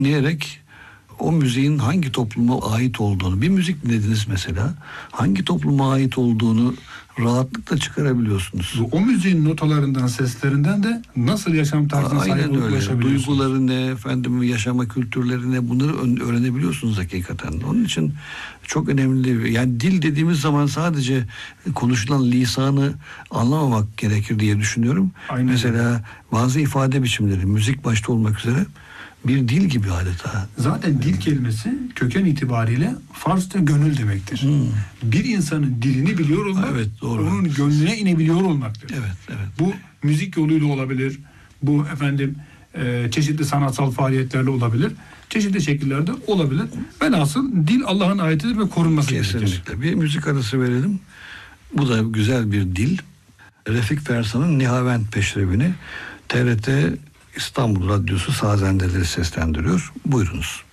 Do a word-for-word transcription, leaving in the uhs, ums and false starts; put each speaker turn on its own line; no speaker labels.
dinleyerek o müziğin hangi topluma ait olduğunu, bir müzik dinlediniz mesela, hangi topluma ait olduğunu rahatlıkla çıkarabiliyorsunuz.
O müziğin notalarından, seslerinden de nasıl yaşam tarzına sahip
Aynen
olup
öyle.
ulaşabiliyorsunuz.
Duyguları ne, efendim yaşama kültürleri ne, bunları öğrenebiliyorsunuz hakikaten. Onun için çok önemli. Yani dil dediğimiz zaman sadece konuşulan lisanı anlamamak gerekir diye düşünüyorum.
Aynen.
Mesela bazı ifade biçimleri, müzik başta olmak üzere bir dil gibi adeta.
Zaten dil kelimesi köken itibariyle Farsça gönül demektir.
Hmm.
Bir insanın dilini biliyor olmak,
Evet, doğru.
onun gönlüne inebiliyor olmaktır.
Evet, evet.
Bu müzik yoluyla olabilir. Bu efendim e, çeşitli sanatsal faaliyetlerle olabilir. Çeşitli şekillerde olabilir. Velhasıl dil Allah'ın ayetidir ve korunması gerekir.
Kesinlikle. Bir müzik arası verelim. Bu da güzel bir dil. Refik Fersan'ın Nihavent Peşrevini T R T İstanbul Radyosu Sazendeleri seslendiriyor. Buyurunuz.